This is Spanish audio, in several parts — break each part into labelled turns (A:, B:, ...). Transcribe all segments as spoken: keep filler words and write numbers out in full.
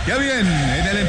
A: Qué bien. En el...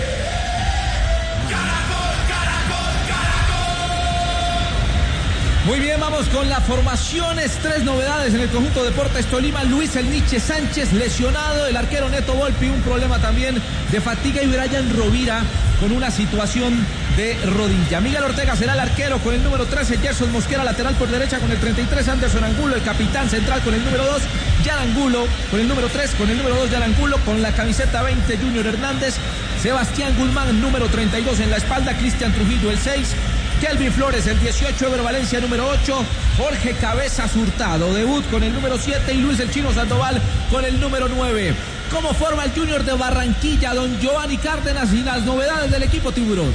B: Muy bien, vamos con las formaciones. Tres novedades en el conjunto Deportes Tolima. Luis El Niche Sánchez lesionado. El arquero Neto Volpi, un problema también de fatiga. Y Brian Rovira con una situación de rodilla. Miguel Ortega será el arquero con el número trece. Gerson Mosquera lateral por derecha con el treinta y tres. Anderson Angulo, el capitán central con el número dos. Jan Angulo con el número tres. Con el número dos Jan Angulo. Con la camiseta veinte Junior Hernández. Sebastián Guzmán, número treinta y dos en la espalda. Cristian Trujillo, el seis. Kelvin Flores, el dieciocho, Ever Valencia, número ocho, Jorge Cabezas Hurtado, debut con el número siete y Luis el Chino Sandoval con el número nueve. ¿Cómo forma el Junior de Barranquilla, don Giovanni Cárdenas, y las novedades del equipo Tiburón?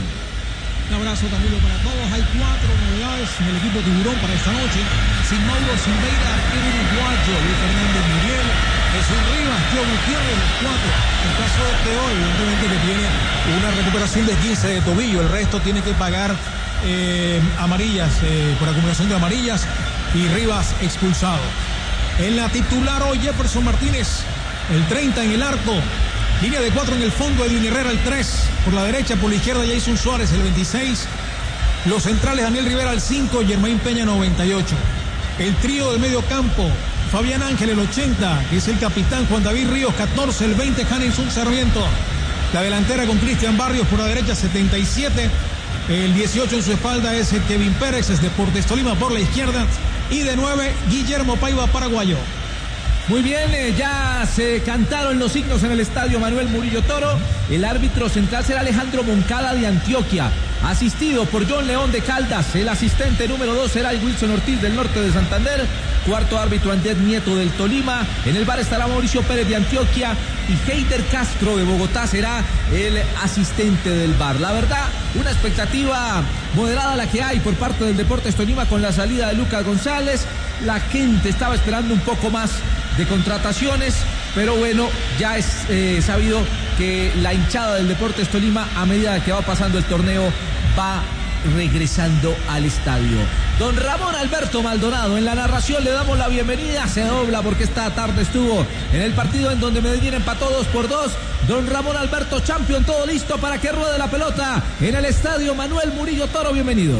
C: Un abrazo, Camilo, para todos. Hay cuatro novedades en el equipo Tiburón para esta noche. Sin Mauro Silveira, arquero uruguayo, Luis Fernández Muriel, Jesús Rivas, Joe Gutiérrez, cuatro. El caso de hoy, evidentemente, que tiene una recuperación de quince de tobillo. El resto tiene que pagar Eh, amarillas, eh, por acumulación de amarillas, y Rivas expulsado. En la titular hoy Jefferson Martínez, el treinta en el arco, línea de cuatro en el fondo, Edwin Herrera el tres, por la derecha, por la izquierda Jason Suárez el veintiséis, los centrales Daniel Rivera el cinco, Germain Peña noventa y ocho, el trío del medio campo, Fabián Ángel el ochenta, que es el capitán, Juan David Ríos catorce, el veinte Hanenson Sarmiento, la delantera con Cristian Barrios por la derecha setenta y siete, el dieciocho en su espalda es Kevin Pérez, es Deportes Tolima por la izquierda, y de nueve Guillermo Paiva, paraguayo.
B: Muy bien, eh, ya se cantaron los signos en el estadio Manuel Murillo Toro. El árbitro central será Alejandro Moncada de Antioquia, asistido por John León de Caldas. El asistente número dos será el Wilson Ortiz del norte de Santander. Cuarto árbitro Andrés Nieto del Tolima. En el bar estará Mauricio Pérez de Antioquia y Heider Castro de Bogotá será el asistente del bar. La verdad, una expectativa moderada la que hay por parte del Deportes Tolima con la salida de Lucas González. La gente estaba esperando un poco más de contrataciones, pero bueno, ya es eh, sabido que la hinchada del Deportes Tolima, a medida que va pasando el torneo, va regresando al estadio. Don Ramón Alberto Maldonado, en la narración le damos la bienvenida. Se dobla porque esta tarde estuvo en el partido en donde Medellín empató dos por dos. Don Ramón Alberto Champion, todo listo para que ruede la pelota en el estadio Manuel Murillo Toro. Bienvenido.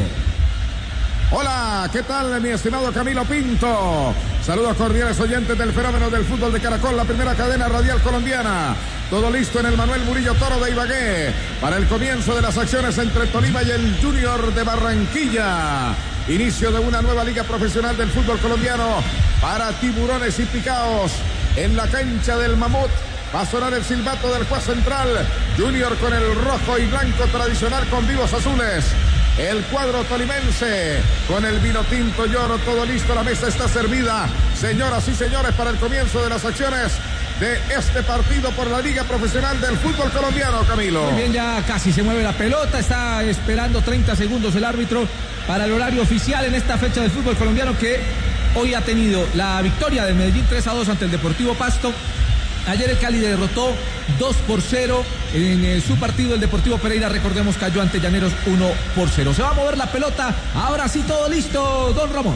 A: Hola, ¿qué tal, mi estimado Camilo Pinto? Saludos cordiales oyentes del fenómeno del fútbol de Caracol, la primera cadena radial colombiana. Todo listo en el Manuel Murillo Toro de Ibagué para el comienzo de las acciones entre Tolima y el Junior de Barranquilla. Inicio de una nueva liga profesional del fútbol colombiano para Tiburones y Picaos en la cancha del Mamut. Va a sonar el silbato del juez central. Junior con el rojo y blanco tradicional con vivos azules. El cuadro tolimense con el vino tinto y oro, todo listo, la mesa está servida. Señoras y señores, para el comienzo de las acciones de este partido por la Liga Profesional del Fútbol Colombiano, Camilo.
B: Muy bien, ya casi se mueve la pelota, está esperando treinta segundos el árbitro para el horario oficial en esta fecha del fútbol colombiano, que hoy ha tenido la victoria del Medellín tres a dos ante el Deportivo Pasto. Ayer el Cali derrotó dos por cero en eh, su partido. El Deportivo Pereira, recordemos, cayó ante Llaneros uno por cero. Se va a mover la pelota. Ahora sí, todo listo, don Ramón.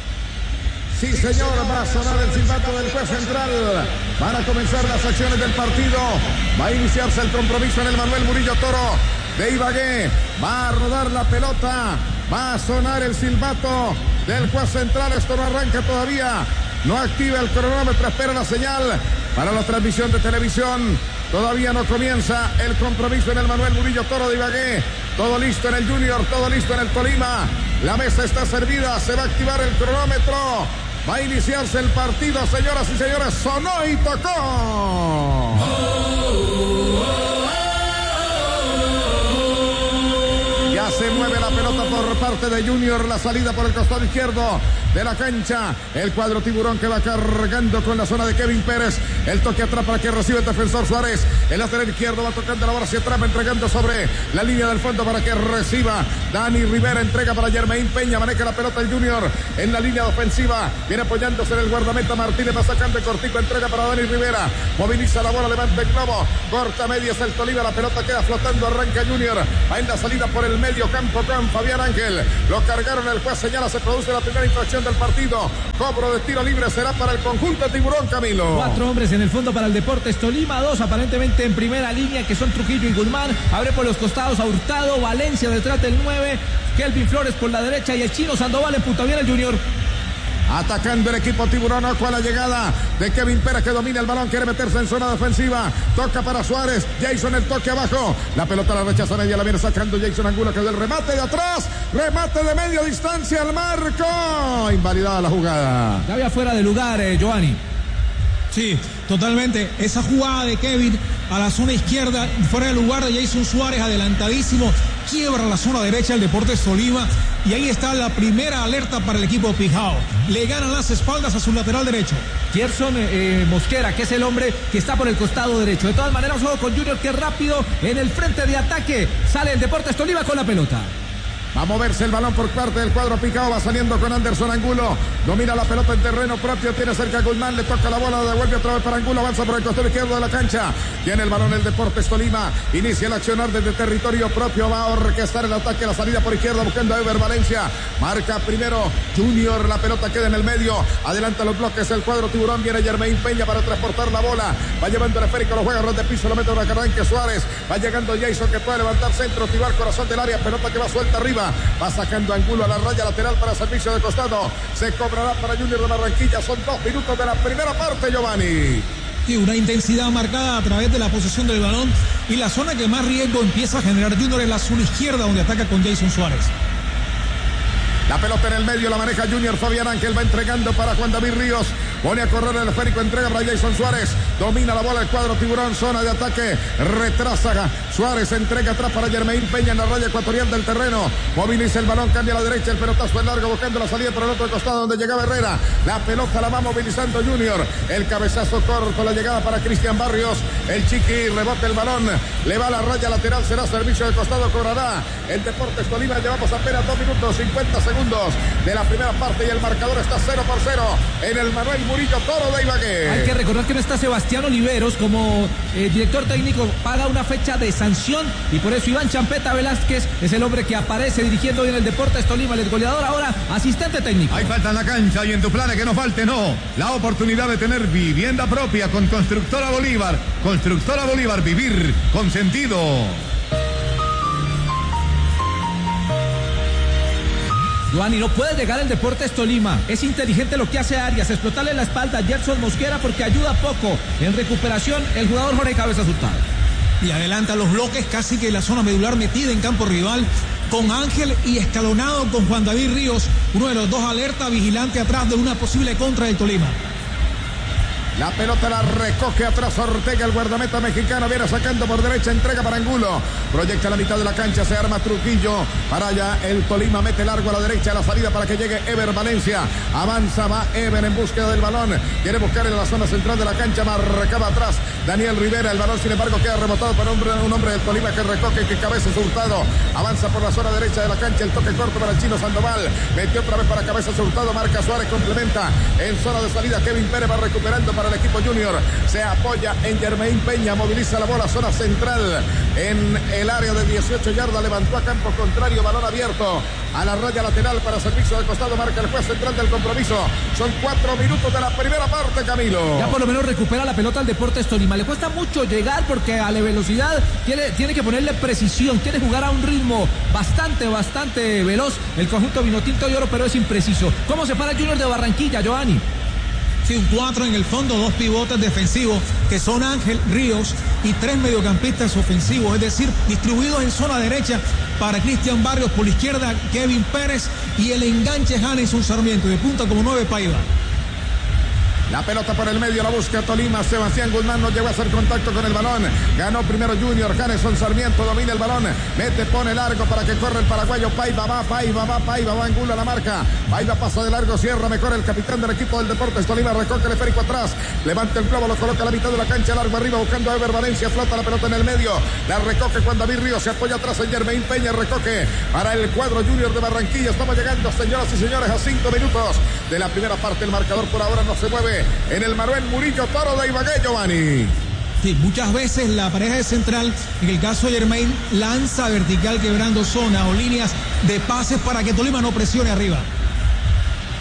A: Sí, señor, va a sonar el silbato del juez central. Van a comenzar las acciones del partido. Va a iniciarse el compromiso en el Manuel Murillo Toro de Ibagué. Va a rodar la pelota. Va a sonar el silbato del juez central. Esto no arranca todavía. No activa el cronómetro, espera la señal para la transmisión de televisión. Todavía no comienza el compromiso en el Manuel Murillo Toro de Ibagué. Todo listo en el Junior, todo listo en el Tolima. La mesa está servida, se va a activar el cronómetro. Va a iniciarse el partido, señoras y señores. Sonó y tocó. Oh, oh, oh. Ya se mueve la pelota por parte de Junior, la salida por el costado izquierdo de la cancha. El cuadro tiburón que va cargando con la zona de Kevin Pérez. El toque atrás para que recibe el defensor Suárez. El lateral izquierdo va tocando la bola hacia atrás, entregando sobre la línea del fondo para que reciba Dani Rivera. Entrega para Germain Peña, maneja la pelota el Junior en la línea ofensiva. Viene apoyándose en el guardameta Martínez, va sacando el cortico, entrega para Dani Rivera. Moviliza la bola, levanta el globo, corta medias el Tolima, la pelota queda flotando, arranca Junior. Va en la salida por el medio campo con Fabián Ángel. Lo cargaron, el juez señala, se produce la primera infracción definición del partido. Cobro de tiro libre será para el conjunto Tiburón, Camilo.
B: Cuatro hombres en el fondo para el Deportes Tolima, dos aparentemente en primera línea, que son Trujillo y Guzmán. Abre por los costados a Hurtado, Valencia detrás del nueve, Kelvin Flores por la derecha y el Chino Sandoval en punta. Bien el Junior.
A: Atacando el equipo Tiburón, ojo a la llegada de Kevin Pérez, que domina el balón, quiere meterse en zona defensiva, toca para Suárez, Jason el toque abajo, la pelota la rechaza media, la viene sacando Jason Angulo, que del remate de atrás, remate de media distancia al marco, invalidada la jugada.
B: Ya había fuera de lugar, eh, Giovanni.
C: Sí, totalmente. Esa jugada de Kevin a la zona izquierda, fuera de lugar de Jason Suárez, adelantadísimo, quiebra la zona derecha del Deportes Tolima. Y ahí está la primera alerta para el equipo Pijao. Le ganan las espaldas a su lateral derecho.
B: Gerson eh, Mosquera, que es el hombre que está por el costado derecho. De todas maneras, juego con Junior, que rápido en el frente de ataque. Sale el Deportes Tolima con la pelota.
A: Va a moverse el balón por parte del cuadro Picao, va saliendo con Anderson Angulo, domina la pelota en terreno propio, tiene cerca a Guzmán, le toca la bola, devuelve otra vez para Angulo, avanza por el costado izquierdo de la cancha, tiene el balón el Deportes Tolima, inicia el accionar desde territorio propio, va a orquestar el ataque, la salida por izquierda buscando a Ever Valencia, marca primero Junior, la pelota queda en el medio, adelanta los bloques el cuadro Tiburón, viene Germain Peña para transportar la bola, va llevando el esférico, lo juega ron de piso, lo mete una carranque Suárez, va llegando Jason que puede levantar centro, tiro al corazón del área, pelota que va suelta arriba, va sacando Angulo a la raya lateral para servicio de costado. Se cobrará para Junior de Barranquilla. Son dos minutos de la primera parte, Giovanni.
C: Sí, una intensidad marcada a través de la posesión del balón. Y la zona que más riesgo empieza a generar Junior es la zona izquierda, donde ataca con Jason Suárez.
A: La pelota en el medio, la maneja Junior. Fabián Ángel va entregando para Juan David Ríos. Pone a correr el esférico, entrega para Jason Suárez. Domina la bola el cuadro Tiburón, zona de ataque. Retrasa Suárez, entrega atrás para Germain Peña en la raya ecuatorial del terreno. Moviliza el balón, cambia a la derecha, el pelotazo es largo, buscando la salida por el otro costado donde llegaba Herrera. La pelota la va movilizando Junior. El cabezazo corto, la llegada para Cristian Barrios. El Chiqui rebota el balón, le va a la raya lateral, será servicio de costado, cobrará el Deportes Tolima. Llevamos apenas dos minutos cincuenta segundos de la primera parte y el marcador está cero por cero en el Manuel Murillo Toro de Ibagué.
B: Hay que recordar que no está Sebastián Oliveros como eh, director técnico, paga una fecha de sanción y por eso Iván Champeta Velázquez es el hombre que aparece dirigiendo hoy en el Deportes Tolima, el goleador ahora asistente técnico.
D: Hay falta en la cancha y en tu plan que no falte, no. La oportunidad de tener vivienda propia con Constructora Bolívar. Constructora Bolívar, vivir con sentido.
B: Giovanni, no puede llegar el Deportes Tolima. Es inteligente lo que hace Arias, explotarle la espalda a Gerson Mosquera porque ayuda poco en recuperación el jugador Jorge Cabezas Hurtado.
C: Y adelanta los bloques, casi que la zona medular metida en campo rival, con Ángel y escalonado con Juan David Ríos, uno de los dos alerta vigilante atrás de una posible contra del Tolima.
A: La pelota la recoge atrás Ortega, el guardameta mexicano, viene sacando por derecha, entrega para Angulo, proyecta la mitad de la cancha, se arma Trujillo, para allá el Tolima mete largo a la derecha, la salida para que llegue Ever Valencia, avanza, va Ever en búsqueda del balón, quiere buscar en la zona central de la cancha, marcaba atrás Daniel Rivera, el balón sin embargo queda rebotado por un hombre, un hombre del Tolima que recoge, que Cabezas Hurtado, avanza por la zona derecha de la cancha, el toque corto para el Chino Sandoval, metió otra vez para Cabezas Hurtado, marca Suárez, complementa, en zona de salida Kevin Pérez va recuperando para el equipo Junior, se apoya en Germain Peña, moviliza la bola, zona central, en el área de dieciocho yardas, levantó a campo contrario, balón abierto, a la raya lateral para servicio de costado, marca el juez central del compromiso, son cuatro minutos de la primera parte, Camilo.
B: Ya por lo menos recupera la pelota al Deportes Tolima, le cuesta mucho llegar porque a la velocidad tiene, tiene que ponerle precisión, quiere jugar a un ritmo bastante, bastante veloz, el conjunto vinotinto de oro, pero es impreciso. ¿Cómo se para Junior de Barranquilla, Giovanni?
C: Sí, un cuatro en el fondo, dos pivotes defensivos que son Ángel Ríos y tres mediocampistas ofensivos, es decir, distribuidos en zona derecha para Cristian Barrios, por la izquierda Kevin Pérez y el enganche Janeson Sarmiento, de punta como nueve Paiva.
A: La pelota por el medio, la busca Tolima, Sebastián Guzmán no llegó a hacer contacto con el balón, ganó primero Junior, Janeson Sarmiento domina el balón, mete, pone largo para que corre el paraguayo, Paiva va, Paiva va, Paiva va, Angulo a la marca, Paiva pasa de largo, cierra mejor el capitán del equipo del Deportes Tolima, recoge el esférico atrás, levanta el globo, lo coloca a la mitad de la cancha, largo arriba buscando a Ever Valencia, flota la pelota en el medio, la recoge Juan David Ríos, se apoya atrás en Germain Peña, recoge para el cuadro Junior de Barranquilla, estamos llegando, señoras y señores, a cinco minutos de la primera parte, el marcador por ahora no se mueve en el Manuel Murillo Toro de Ibagué, Giovanni.
C: Sí, muchas veces la pareja de central, en el caso de Germain, lanza vertical quebrando zona o líneas de pases para que Tolima no presione arriba.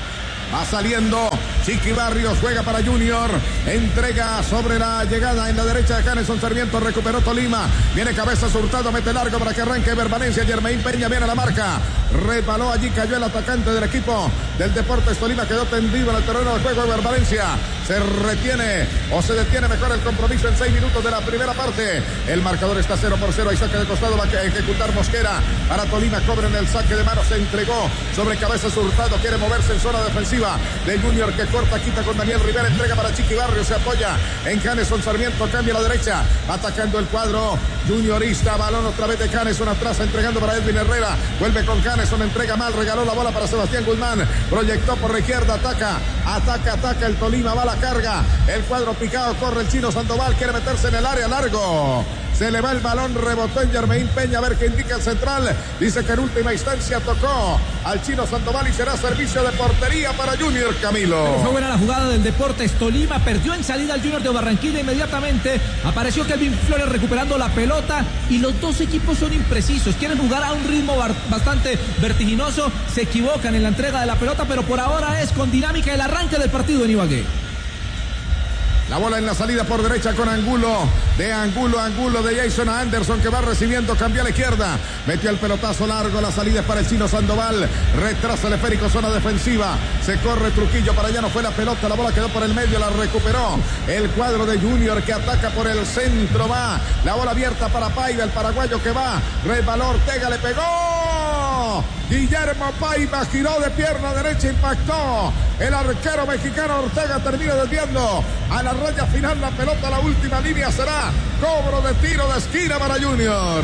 A: Va saliendo Chiqui Barrios, juega para Junior, entrega sobre la llegada en la derecha de Janeson Sarmiento, recuperó Tolima, viene cabeza Hurtado, mete largo para que arranque Ever Valencia, Germain Peña viene a la marca, resbaló allí, cayó el atacante del equipo del Deportes Tolima, quedó tendido en el terreno de juego Ever Valencia, se retiene o se detiene mejor el compromiso en seis minutos de la primera parte, el marcador está cero por cero, hay saque de costado, va a ejecutar Mosquera, para Tolima, cobren el saque de mano, se entregó sobre cabeza Hurtado, quiere moverse en zona defensiva de Junior que corta, quita con Daniel Rivera, entrega para Chiqui Barrio, se apoya en Janeson Sarmiento, cambia a la derecha, atacando el cuadro juniorista, balón otra vez de Janeson atrás, entregando para Edwin Herrera, vuelve con Janeson, entrega mal, regaló la bola para Sebastián Guzmán, proyectó por la izquierda, ataca, ataca, ataca el Tolima, va a la carga, el cuadro picado, corre el Chino Sandoval, quiere meterse en el área, largo. Se le va el balón, rebotó en Germain Peña, a ver qué indica el central. Dice que en última instancia tocó al Chino Sandoval y será servicio de portería para Junior, Camilo.
B: Pero fue buena la jugada del Deportes Tolima, perdió en salida al Junior de Barranquilla inmediatamente. Apareció Kelvin Flores recuperando la pelota y los dos equipos son imprecisos. Quieren jugar a un ritmo bastante vertiginoso, se equivocan en la entrega de la pelota, pero por ahora es con dinámica el arranque del partido en Ibagué.
A: La bola en la salida por derecha con Angulo, de Angulo, Angulo de Jason Anderson que va recibiendo, cambia a la izquierda, metió el pelotazo largo, la salida es para el Chino Sandoval, retrasa el esférico, zona defensiva, se corre Trujillo, para allá no fue la pelota, la bola quedó por el medio, la recuperó el cuadro de Junior que ataca por el centro, va, la bola abierta para Paiva, el paraguayo que va, resbaló Ortega, le pegó, Guillermo Paiva giró de pierna derecha, impactó, el arquero mexicano Ortega termina desviando a la raya final, la pelota, la última línea será cobro de tiro de esquina para Junior.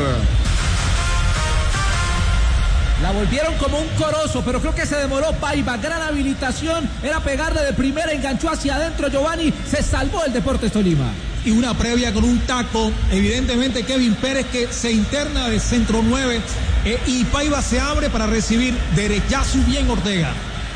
B: La volvieron como un corozo, pero creo que se demoró Paiva, gran habilitación, era pegarle de primera, enganchó hacia adentro Giovanni, se salvó el Deportes Tolima.
C: Y una previa con un taco, evidentemente Kevin Pérez que se interna de centro nueve eh, y Paiva se abre para recibir derechazo bien Ortega.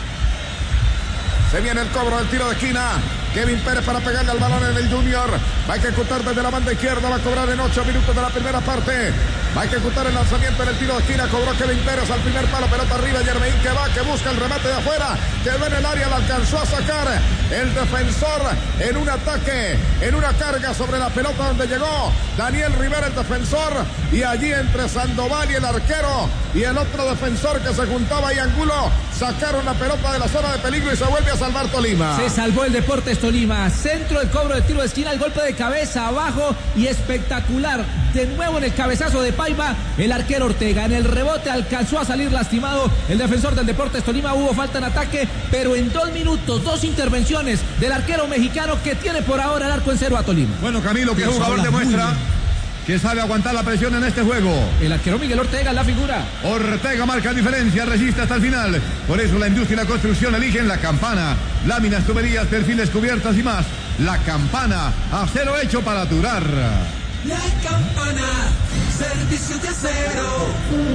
A: Se viene el cobro del tiro de esquina. Kevin Pérez para pegarle al balón en el Junior. Va a ejecutar desde la banda izquierda. Va a cobrar en ocho minutos de la primera parte. Va a ejecutar el lanzamiento en el tiro de esquina. Cobró Kevin Pérez al primer palo. Pelota arriba. Germain que va, que busca el remate de afuera. Quedó en el área. La alcanzó a sacar el defensor en un ataque, en una carga sobre la pelota donde llegó Daniel Rivera, el defensor. Y allí entre Sandoval y el arquero y el otro defensor que se juntaba y Angulo, sacaron la pelota de la zona de peligro y se vuelve a salvar Tolima.
B: Se salvó el Deportes Tolima, centro del cobro de tiro de esquina, el golpe de cabeza abajo y espectacular, de nuevo en el cabezazo de Paiva, el arquero Ortega, en el rebote alcanzó a salir lastimado el defensor del Deportes Tolima, hubo falta en ataque, pero en dos minutos, dos intervenciones del arquero mexicano que tiene por ahora el arco en cero a Tolima.
D: Bueno, Camilo, que jugador demuestra que sabe aguantar la presión en este juego.
B: El arquero Miguel Ortega es la figura.
D: Ortega marca diferencia, resiste hasta el final. Por eso la industria y la construcción eligen La Campana. Láminas, tuberías, perfiles, cubiertas y más. La Campana, acero hecho para durar.
E: La Campana, servicios de acero.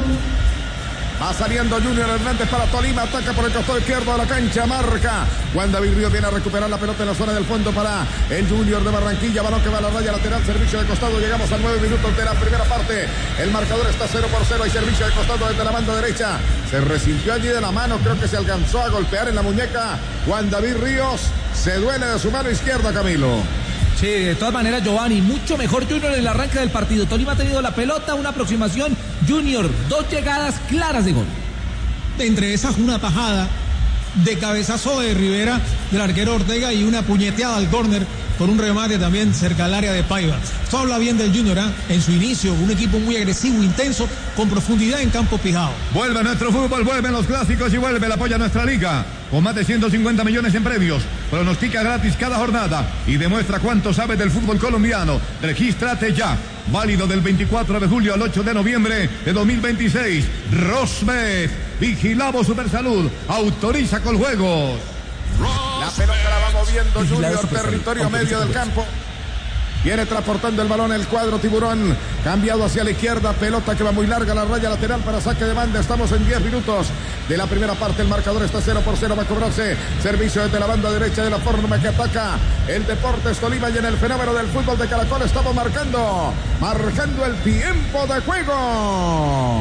A: Va saliendo Junior Hernández para Tolima, ataca por el costado izquierdo de la cancha, marca. Juan David Ríos viene a recuperar la pelota en la zona del fondo para el Junior de Barranquilla, balón que va a la raya lateral, servicio de costado, llegamos a nueve minutos de la primera parte, el marcador está cero por cero, hay servicio de costado desde la banda derecha, se resintió allí de la mano, creo que se alcanzó a golpear en la muñeca, Juan David Ríos se duele de su mano izquierda, Camilo.
B: Sí, de todas maneras, Giovanni, mucho mejor Junior en el arranque del partido. Tolima ha tenido la pelota, una aproximación. Junior, dos llegadas claras de gol.
C: Entre esas, una tajada de cabezazo de Rivera, del arquero Ortega, y una puñeteada al córner con un remate también cerca al área de Paiva. Esto habla bien del Junior, ¿eh? En su inicio, un equipo muy agresivo, intenso, con profundidad en campo pijado.
D: Vuelve nuestro fútbol, vuelven los clásicos y vuelve el apoyo a nuestra liga. Con más de ciento cincuenta millones en premios. Pronostica gratis cada jornada y demuestra cuánto sabe del fútbol colombiano. Regístrate ya. Válido del veinticuatro de julio al ocho de noviembre de dos mil veintiséis. Rosbet, Vigilamos Supersalud, autoriza con juegos.
A: La pelota la va moviendo Junior, territorio medio del campo. Viene transportando el balón el cuadro Tiburón, cambiado hacia la izquierda, pelota que va muy larga, la raya lateral para saque de banda. Estamos en diez minutos de la primera parte, el marcador está cero por cero, va a cobrarse servicio desde la banda derecha de la forma que ataca el Deportes Tolima, y en el fenómeno del fútbol de Caracol estamos marcando, marcando el tiempo de juego.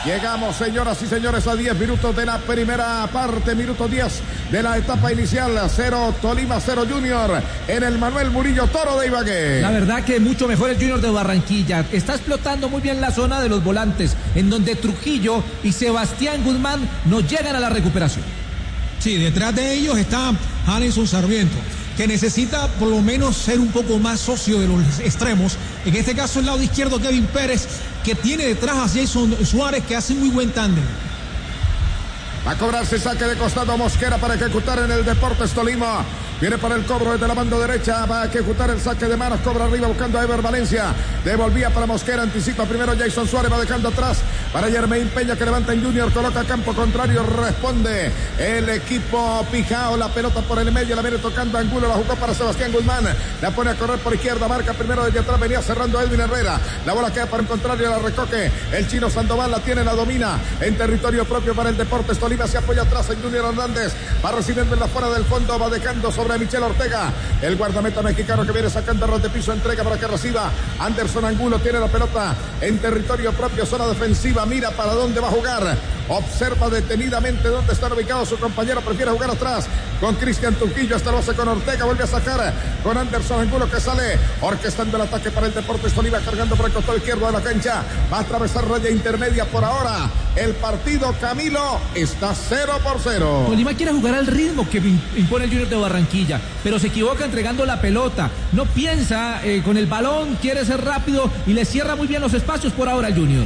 A: Llegamos, señoras y señores, a diez minutos de la primera parte, minuto diez de la etapa inicial. Cero Tolima, cero Junior en el Manuel Murillo Toro de Ibagué.
B: La verdad que mucho mejor el Junior de Barranquilla. Está explotando muy bien la zona de los volantes, en donde Trujillo y Sebastián Guzmán no llegan a la recuperación.
C: Sí, detrás de ellos está Hanelson Sarmiento, que necesita por lo menos ser un poco más socio de los extremos. En este caso, el lado izquierdo, Kevin Pérez, que tiene detrás a Jason Suárez, que hace muy buen tándem.
A: Va a cobrarse saque de costado Mosquera para ejecutar en el Deportes Tolima. Viene para el cobro desde la banda derecha. Va a ejecutar el saque de manos. Cobra arriba buscando a Ever Valencia. Devolvía para Mosquera. Anticipa primero Jason Suárez. Va dejando atrás para Yermain Peña, que levanta en Junior. Coloca campo contrario. Responde el equipo Pijao. La pelota por el medio. La viene tocando Angulo. La jugó para Sebastián Guzmán. La pone a correr por izquierda. Marca primero desde atrás. Venía cerrando Edwin Herrera. La bola queda para el contrario. La recoge el chino Sandoval. La tiene, la domina en territorio propio para el Deportes Tolima. Se apoya atrás en Junior Hernández. Va recibiendo en la fuera del fondo. Va dejando sobre a Michel Ortega, el guardameta mexicano que viene sacando a ras de piso, entrega para que reciba Anderson Angulo, tiene la pelota en territorio propio, zona defensiva, mira para dónde va a jugar, observa detenidamente dónde están ubicados su compañero, prefiere jugar atrás con Cristian Trujillo, hasta lo hace con Ortega, vuelve a sacar con Anderson Angulo, que sale orquestando el ataque para el Deportes Tolima, cargando por el costado izquierdo de la cancha, va a atravesar raya intermedia. Por ahora el partido, Camilo, está cero por cero.
B: Tolima quiere jugar al ritmo que impone el Junior de Barranquilla, pero se equivoca entregando la pelota, no piensa eh, con el balón, quiere ser rápido y le cierra muy bien los espacios por ahora el Junior.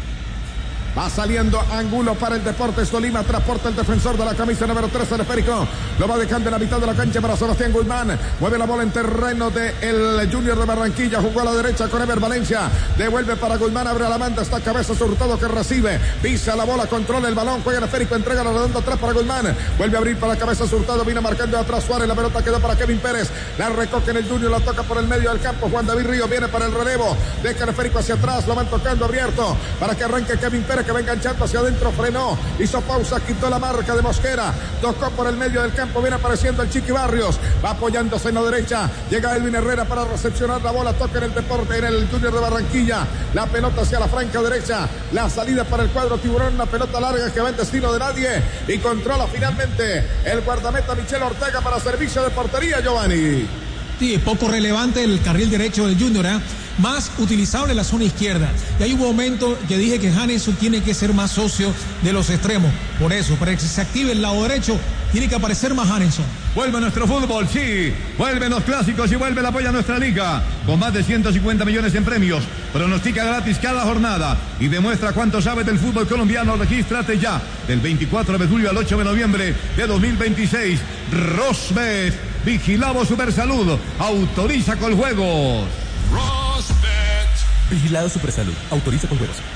A: Va saliendo Angulo para el Deportes Tolima. Transporta el defensor de la camisa número tres, el esférico. Lo va dejando en la mitad de la cancha para Sebastián Guzmán. Mueve la bola en terreno del Junior de Barranquilla. Jugó a la derecha con Ever Valencia. Devuelve para Guzmán. Abre la banda. Está Cabezas Hurtado, que recibe. Pisa la bola, controla el balón. Juega el esférico. Entrega la redonda atrás para Guzmán. Vuelve a abrir para Cabezas Hurtado. Viene marcando atrás Suárez. La pelota quedó para Kevin Pérez. La recoge en el Junior. La toca por el medio del campo. Juan David Río viene para el relevo. Deja el esférico hacia atrás. Lo van tocando abierto para que arranque Kevin Pérez, que va enganchando hacia adentro, frenó, hizo pausa, quitó la marca de Mosquera, tocó por el medio del campo, viene apareciendo el Chiqui Barrios, va apoyándose en la derecha, llega Edwin Herrera para recepcionar la bola, toca en el Deporte, en el Junior de Barranquilla, la pelota hacia la franca derecha, la salida para el cuadro tiburón, una pelota larga que va en destino de nadie y controla finalmente el guardameta Michel Ortega para servicio de portería, Giovanni.
C: Sí, poco relevante el carril derecho del Junior, ¿eh? Más utilizable en la zona izquierda. Y hay un momento que dije que Hanelson tiene que ser más socio de los extremos. Por eso, para que se active el lado derecho, tiene que aparecer más Hanelson.
D: Vuelve nuestro fútbol, sí. Vuelven los clásicos y vuelve el apoyo a nuestra liga. Con más de ciento cincuenta millones en premios. Pronostica gratis cada jornada y demuestra cuánto sabes del fútbol colombiano. Regístrate ya. Del veinticuatro de julio al ocho de noviembre de dos mil veintiséis. Rosbet. Vigilado Supersalud. Autoriza con juegos.
F: Rosbet. Vigilado Supersalud. Autoriza con juegos.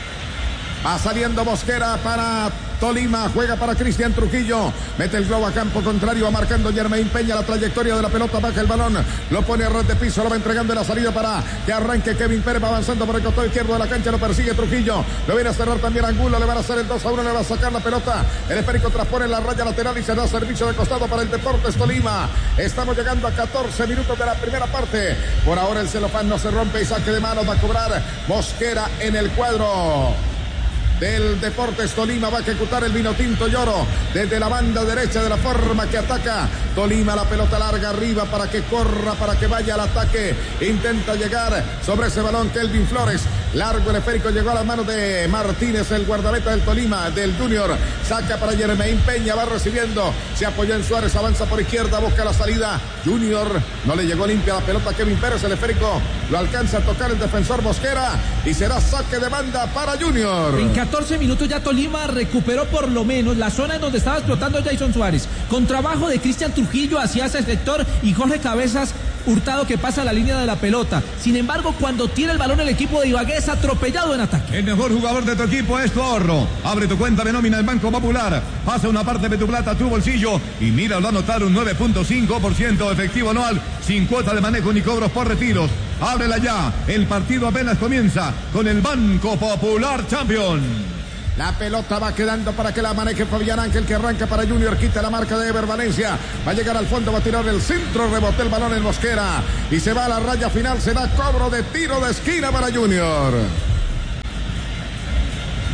A: Va saliendo Mosquera para Tolima, juega para Cristian Trujillo, mete el globo a campo contrario, va marcando Yermain Peña la trayectoria de la pelota, baja el balón, lo pone a ras de piso, lo va entregando en la salida para que arranque Kevin Pérez, va avanzando por el costado izquierdo de la cancha, lo persigue Trujillo, lo viene a cerrar también Angulo, le van a hacer el dos a uno, le va a sacar la pelota, el esférico transpone en la raya lateral y se da servicio de costado para el Deportes Tolima. Estamos llegando a catorce minutos de la primera parte, por ahora el celofán no se rompe y saque de manos va a cobrar Mosquera en el cuadro del Deportes Tolima, va a ejecutar el vino tinto Lloro desde la banda derecha, de la forma que ataca Tolima, la pelota larga arriba para que corra, para que vaya al ataque, intenta llegar sobre ese balón Kelvin Flores, largo el esférico, llegó a las manos de Martínez, el guardameta del Tolima, del Junior, saca para Yermain Peña, va recibiendo, se apoyó en Suárez, avanza por izquierda, busca la salida, Junior, no le llegó limpia la pelota a Kevin Pérez, el esférico lo alcanza a tocar el defensor Mosquera y será saque de banda para Junior.
B: En catorce minutos ya Tolima recuperó por lo menos la zona en donde estaba explotando Jason Suárez, con trabajo de Cristian Trujillo hacia ese sector y Jorge Cabezas Hurtado, que pasa la línea de la pelota. Sin embargo, cuando tiene el balón el equipo de Ibagué es atropellado en ataque.
D: El mejor jugador de tu equipo es tu ahorro. Abre tu cuenta de nómina en Banco Popular, pasa una parte de tu plata a tu bolsillo y míralo a anotar un nueve punto cinco por ciento efectivo anual, sin cuota de manejo ni cobros por retiros. Ábrela ya, el partido apenas comienza con el Banco Popular Champion.
A: La pelota va quedando para que la maneje Fabián Ángel, que arranca para Junior, quita la marca de Ever Valencia, va a llegar al fondo, va a tirar el centro, rebote el balón en Mosquera y se va a la raya final, se da cobro de tiro de esquina para Junior.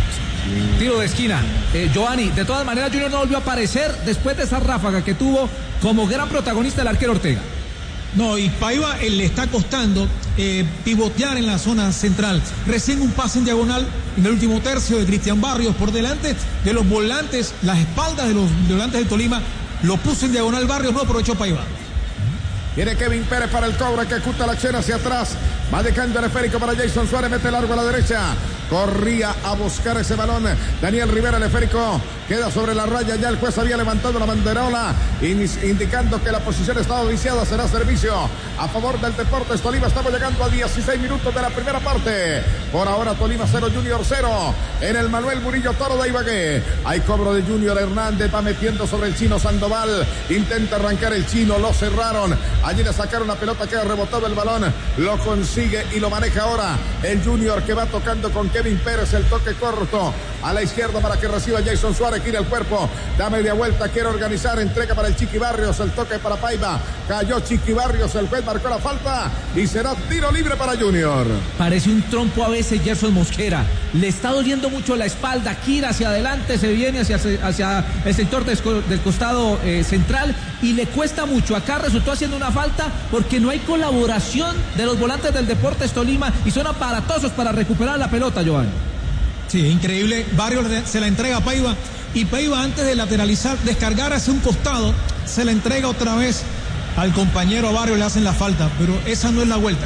B: Tiro de esquina. Eh, Giovanni, de todas maneras Junior no volvió a aparecer después de esa ráfaga que tuvo como gran protagonista el arquero Ortega.
C: No, y Paiva eh, le está costando eh, pivotear en la zona central. Recién un pase en diagonal en el último tercio de Cristian Barrios por delante de los volantes, las espaldas de los volantes del Tolima, lo puso en diagonal Barrios, no aprovechó Paiva.
A: Viene Kevin Pérez para el cobro, que ejecuta la acción hacia atrás. Va dejando el esférico para Jason Suárez, mete largo a la derecha. Corría a buscar ese balón Daniel Rivera, el esférico queda sobre la raya. Ya el juez había levantado la banderola indicando que la posición estaba viciada. Será servicio a favor del Deportes Tolima. Estamos llegando a dieciséis minutos de la primera parte. Por ahora Tolima cero, Junior cero en el Manuel Murillo Toro de Ibagué. Hay cobro de Junior Hernández, va metiendo sobre el chino Sandoval. Intenta arrancar el chino, lo cerraron. Allí le sacaron la pelota, queda rebotado el balón. Lo consigue y lo maneja ahora el Junior, que va tocando con Kevin Pérez. El toque corto a la izquierda para que reciba Jason Suárez. Gira el cuerpo, da media vuelta, quiere organizar, entrega para el Chiqui Barrios. El toque para Paiva, cayó Chiqui Barrios. El juez marcó la falta y será tiro libre para Junior.
B: Parece un trompo a veces Gerson Mosquera. Le está doliendo mucho la espalda. Gira hacia adelante, se viene hacia, hacia el sector del costado eh, central y le cuesta mucho. Acá resultó haciendo una falta porque no hay colaboración de los volantes del Deportes Tolima y son aparatosos para recuperar la pelota, Giovanni.
C: Sí, increíble. Barrios se la entrega a Paiva y Paiva, antes de lateralizar, descargar hacia un costado, se la entrega otra vez al compañero Barrios, le hacen la falta, pero esa no es la vuelta.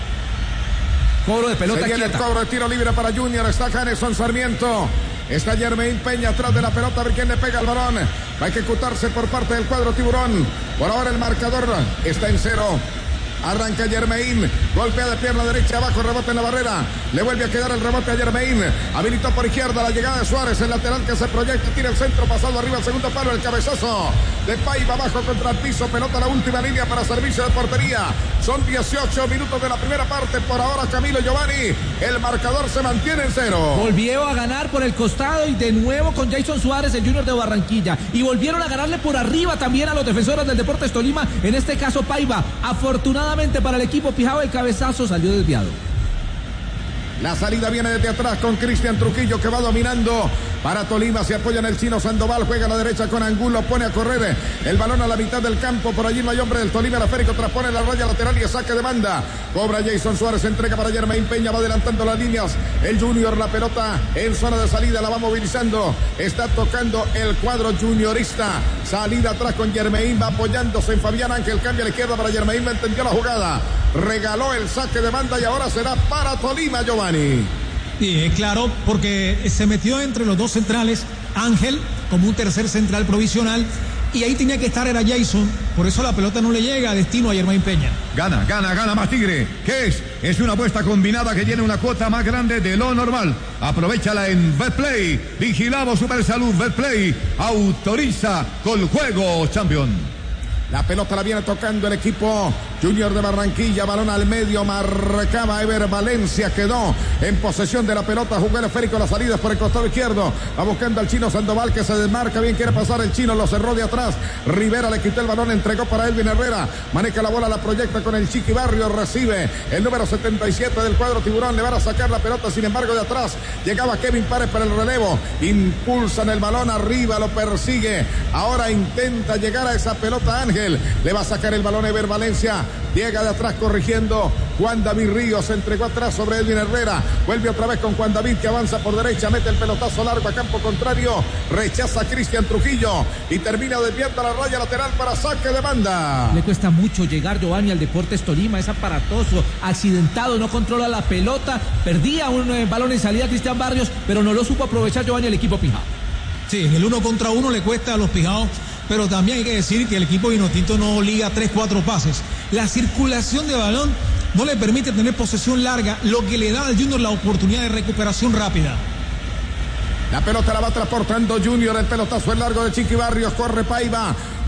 B: Cobro de pelota.
A: Se viene el cobro de tiro libre para Junior. Está Janeson Sarmiento. Está Jermaine Peña atrás de la pelota, a ver quién le pega al balón. Va a ejecutarse por parte del cuadro tiburón. Por ahora el marcador está en cero. Arranca Jermaine, golpea de pierna derecha abajo, rebote en la barrera, le vuelve a quedar el rebote a Jermaine, habilitó por izquierda la llegada de Suárez, el lateral que se proyecta, tira el centro, pasado arriba al segundo palo, el cabezazo de Paiva abajo contra el piso, pelota a la última línea para servicio de portería. Son dieciocho minutos de la primera parte. Por ahora Camilo Giovanni, el marcador se mantiene en cero.
B: Volvió a ganar por el costado y de nuevo con Jason Suárez, el Junior de Barranquilla, y volvieron a ganarle por arriba también a los defensores del Deportes Tolima, en este caso Paiva. Afortunadamente para el equipo pijao, el cabezazo salió desviado.
A: La salida viene desde atrás con Cristian Trujillo, que va dominando para Tolima. Se apoya en el chino Sandoval, juega a la derecha con Angulo, pone a correr el balón a la mitad del campo. Por allí no hay hombre del Tolima. El esférico transpone la raya lateral y saque de banda. Cobra Jason Suárez, entrega para Jermaine Peña, va adelantando las líneas el Junior. La pelota en zona de salida, la va movilizando. Está tocando el cuadro juniorista. Salida atrás con Jermaine, va apoyándose en Fabián Ángel. Cambia a la izquierda para Jermaine, me entendió la jugada. Regaló el saque de banda y ahora será para Tolima, Giovanni.
C: Sí, es claro, porque se metió entre los dos centrales, Ángel como un tercer central provisional, y ahí tenía que estar era Jason, por eso la pelota no le llega a destino a Jermaine Peña.
D: Gana, gana, gana más Tigre. ¿Qué es? Es una apuesta combinada que tiene una cuota más grande de lo normal. Aprovéchala en Betplay. Vigilado Supersalud. Betplay autoriza con juego champion.
A: La pelota la viene tocando el equipo Junior de Barranquilla, balón al medio, marcaba Ever Valencia, quedó en posesión de la pelota, jugó el esférico, las salidas por el costado izquierdo, va buscando al chino Sandoval, que se desmarca bien, quiere pasar el chino, lo cerró de atrás, Rivera le quitó el balón, entregó para Elvin Herrera, maneja la bola, la proyecta con el Chiqui Barrio, recibe el número setenta y siete del cuadro tiburón, le van a sacar la pelota, sin embargo de atrás llegaba Kevin Párez para el relevo, impulsan el balón arriba, lo persigue, ahora intenta llegar a esa pelota Ángel. Le va a sacar el balón Ever Valencia. Llega de atrás corrigiendo Juan David Ríos. Se entregó atrás sobre Edwin Herrera. Vuelve otra vez con Juan David, que avanza por derecha. Mete el pelotazo largo a campo contrario. Rechaza a Cristian Trujillo. Y termina desviando la raya lateral para saque de banda.
B: Le cuesta mucho llegar, Giovanni, al Deportes Tolima. Es aparatoso, accidentado, no controla la pelota. Perdía un eh, balón en salida Cristian Barrios, pero no lo supo aprovechar, Giovanni, el equipo pijao.
C: Sí, en el uno contra uno le cuesta a los pijaos, pero también hay que decir que el equipo vinotinto no liga tres, cuatro pases. La circulación de balón no le permite tener posesión larga, lo que le da al Junior la oportunidad de recuperación rápida.
A: La pelota la va transportando Junior, el pelotazo es largo de Chiqui Barrios, corre Paiva,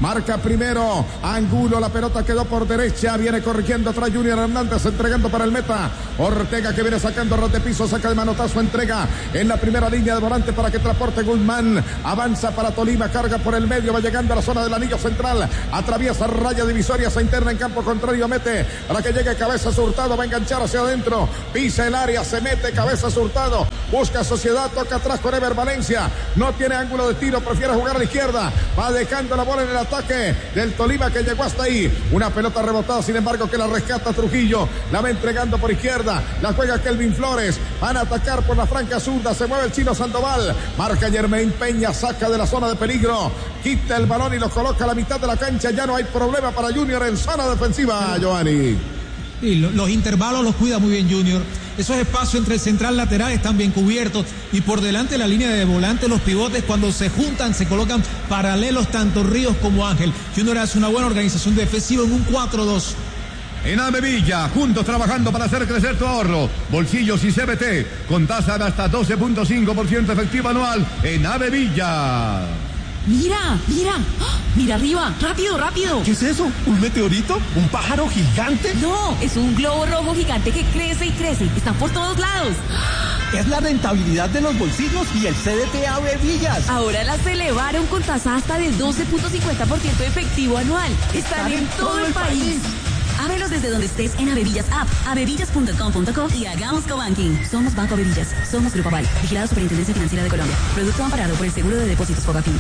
A: Marca primero Angulo, la pelota quedó por derecha, viene corrigiendo atrás Junior Hernández, entregando para el meta. Ortega que viene sacando ras de piso, saca de manotazo, entrega en la primera línea de volante para que transporte Guzmán. Avanza para Tolima, carga por el medio, va llegando a la zona del anillo central, atraviesa raya divisoria, se interna en campo contrario, mete para que llegue Cabezas Hurtado, va a enganchar hacia adentro, pisa el área, se mete Cabezas Hurtado, busca Sociedad, toca atrás con Ever Valencia, no tiene ángulo de tiro, prefiere jugar a la izquierda, va dejando la bola en el ataque del Tolima que llegó hasta ahí, una pelota rebotada, sin embargo que la rescata Trujillo, la va entregando por izquierda, la juega Kelvin Flores, van a atacar por la franca zurda, se mueve el chino Sandoval, marca Germain Peña, saca de la zona de peligro, quita el balón y lo coloca a la mitad de la cancha, ya no hay problema para Junior en zona defensiva, Giovanni.
C: Y los intervalos los cuida muy bien Junior. Esos espacios entre el central lateral están bien cubiertos y por delante la línea de volante, los pivotes cuando se juntan se colocan paralelos tanto Ríos como Ángel. Junior hace una buena organización defensiva en un cuatro dos.
D: En Avevilla, juntos trabajando para hacer crecer tu ahorro. Bolsillos y C B T con tasa de hasta doce punto cinco por ciento efectiva anual en Avevilla.
G: Mira, mira, ¡oh! Mira arriba, rápido, rápido.
F: ¿Qué es eso? ¿Un meteorito? ¿Un pájaro gigante?
G: No, es un globo rojo gigante que crece y crece. Están por todos lados.
F: Es la rentabilidad de los bolsillos y el C D T Avevillas.
G: Ahora las elevaron con tasa hasta del doce punto cincuenta por ciento efectivo anual. Están, Están en, en todo, todo el país. país. Ábrelos desde donde estés en Avevillas App, avevillas punto com punto co y hagamos cobanking. Somos Banco Avevillas, somos Grupo Aval, vigilado Superintendencia Financiera de Colombia. Producto amparado por el Seguro de Depósitos Fogafín.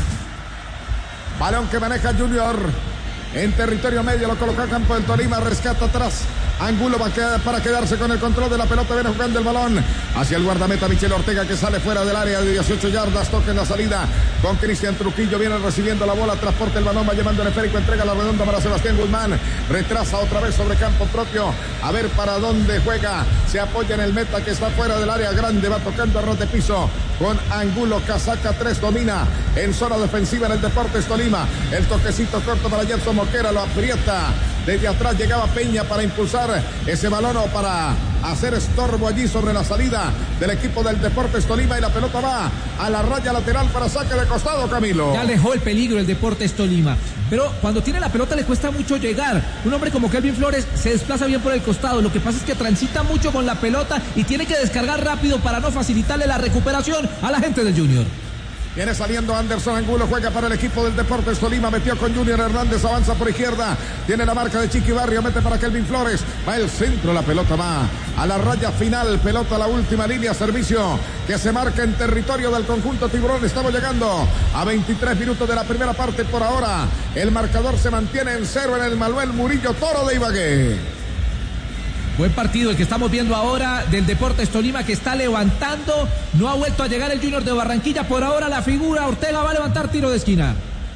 A: Balón que maneja Junior en territorio medio, lo colocó a campo del Tolima, rescata atrás. Angulo va a quedar para quedarse con el control de la pelota, viene jugando el balón hacia el guardameta Michel Ortega que sale fuera del área de dieciocho yardas, toca en la salida con Cristian Trujillo, viene recibiendo la bola, transporta el balón, va llevando el esférico, entrega la redonda para Sebastián Guzmán, retrasa otra vez sobre campo propio, a ver para dónde juega, se apoya en el meta que está fuera del área grande, va tocando a ras de piso con Angulo, casaca tres, domina en zona defensiva en el Deportes Tolima, el toquecito corto para Gerson Mosquera, lo aprieta, desde atrás llegaba Peña para impulsar ese balón o para hacer estorbo allí sobre la salida del equipo del Deportes Tolima y la pelota va a la raya lateral para saque de costado, Camilo.
B: Ya alejó el peligro el Deportes Tolima, pero cuando tiene la pelota le cuesta mucho llegar. Un hombre como Kelvin Flores se desplaza bien por el costado, lo que pasa es que transita mucho con la pelota y tiene que descargar rápido para no facilitarle la recuperación a la gente del Junior.
A: Viene saliendo Anderson Angulo, juega para el equipo del Deportes Tolima, metió con Junior Hernández, avanza por izquierda, tiene la marca de Chiqui Barrio, mete para Kelvin Flores, va el centro, la pelota va a la raya final, pelota a la última línea, servicio que se marca en territorio del conjunto Tiburón. Estamos llegando a veintitrés minutos de la primera parte por ahora, el marcador se mantiene en cero en el Manuel Murillo Toro de Ibagué.
B: Buen partido el que estamos viendo ahora del Deportes Tolima que está levantando, no ha vuelto a llegar el Junior de Barranquilla, por ahora la figura Ortega va a levantar tiro de esquina.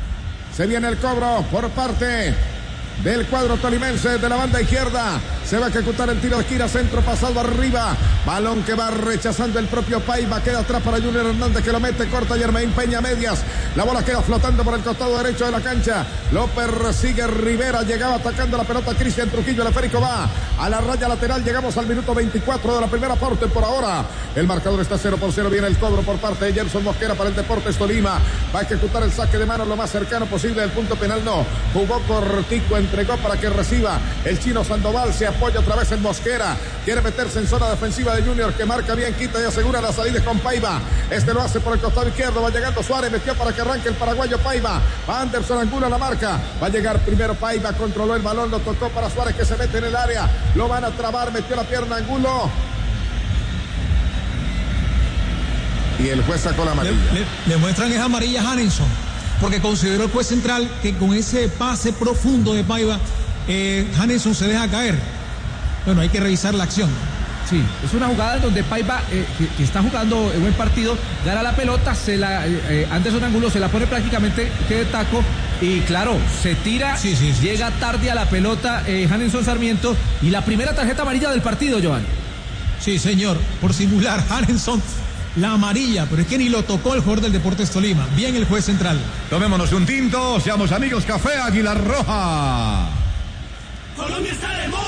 A: Se viene el cobro por parte del cuadro tolimense de la banda izquierda, se va a ejecutar el tiro de esquina, centro pasado arriba, balón que va rechazando el propio Paiva, queda atrás para Junior Hernández que lo mete, corta Germain Peña medias, la bola queda flotando por el costado derecho de la cancha, lo persigue Rivera, llegaba atacando la pelota Cristian Trujillo, el esférico va a la raya lateral, llegamos al minuto veinticuatro de la primera parte por ahora, el marcador está cero por cero, viene el cobro por parte de Gerson Mosquera para el Deportes Tolima, va a ejecutar el saque de mano lo más cercano posible del punto penal, no, jugó cortico, entregó para que reciba el chino Sandoval, se apoya otra vez en Mosquera, quiere meterse en zona defensiva de Junior que marca bien, quita y asegura la salida con Paiva, este lo hace por el costado izquierdo, va llegando Suárez, metió para que arranque el paraguayo Paiva, va Anderson Angulo a la marca, va a llegar primero Paiva, controló el balón, lo tocó para Suárez que se mete en el área, lo van a trabar, metió la pierna Angulo y el juez sacó la amarilla.
C: Le, le, le muestran esa amarilla a Hanenson, porque consideró el juez central que con ese pase profundo de Paiva, eh, Hanenson se deja caer. Bueno, hay que revisar la acción.
B: Sí, es una jugada donde Paiva, eh, que, que está jugando en buen partido, gana la pelota, se la, eh, Anderson Angulo se la pone prácticamente de taco y claro, se tira,
C: sí, sí, sí,
B: llega tarde a la pelota eh, Hanenson Sarmiento y la primera tarjeta amarilla del partido, Joan.
C: Sí, señor, por simular Hanenson la amarilla, pero es que ni lo tocó el jugador del Deportes Tolima. Bien el juez central.
D: Tomémonos un tinto, seamos amigos, Café Águila Roja.
E: Colombia está de moda.